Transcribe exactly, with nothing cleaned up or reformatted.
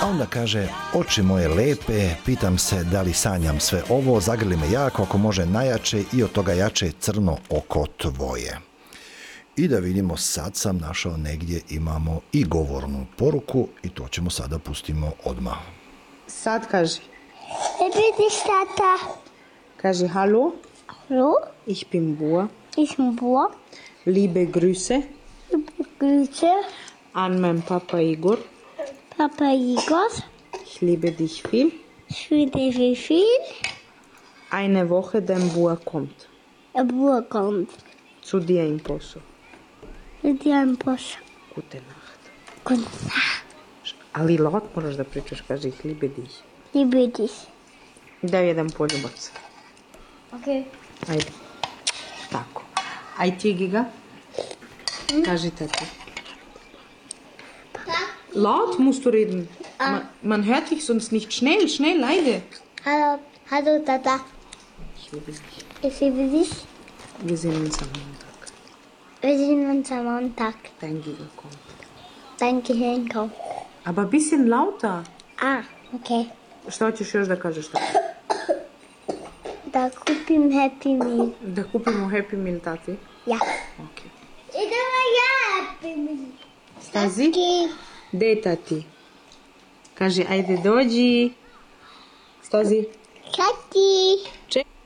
A onda kaže, oči moje lepe, pitam se da li sanjam sve ovo, zagrli me jako, ako može najjače i od toga jače crno oko tvoje. I da vidimo, sad sam našao negdje, imamo i govornu poruku i to ćemo sada pustimo odmah. Sad kaži. Liebe dich, Tata. Kaži hallo. Hallo, Ich bin Bua. ich bin Bua. Liebe Grüße Liebe Grüße, an meinen Papa Igor. Papa Igor. Ich liebe dich viel. Ich liebe dich viel. Eine Woche, denn Bua kommt. Der Bua kommt. Zu dir im Poso. Mit dir im Bus. Gute Nacht. Gute Nacht. Ali laut moraš da pričaš, kaži ich liebe dich. Liebe dich. Daj jedan poljubac. Okay. Ajde. Tako. Aj ti, Giga. Kaži tati. Laut musst du reden. Man, man hört dich sonst nicht. Schnell, schnell, leide. Hallo, hallo, Tata. Ich liebe dich. Ich liebe dich. Wir sehen uns am Montag. Wir sehen uns am Montag. Dein Giga kommt. Dein Gehirn kommt. Aber ein bisschen lauter. Ah, okay. Šta hoćeš još da kažeš? Da kupim Happy Meal. Da kupimo Happy Meal tati? Ja. Ok. Idemo ja Happy Meal. Stazi? Gde tati? Kaži, ajde dođi. Stazi. Tati. Ček.